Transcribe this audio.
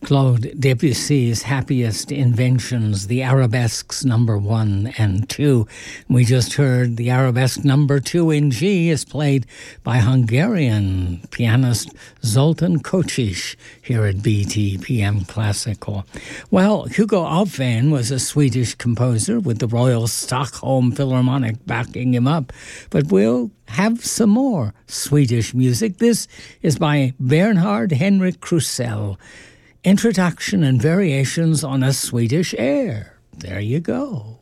Claude Debussy's Happiest Inventions, the Arabesques number 1 and 2. We just heard the Arabesque number 2 in G is played by Hungarian pianist Zoltan Kocsis here at BTPM Classical. Well, Hugo Alfvén was a Swedish composer with the Royal Stockholm Philharmonic backing him up, but we'll have some more Swedish music. This is by Bernhard Henrik Krusell. Introduction and variations on a Swedish air. There you go.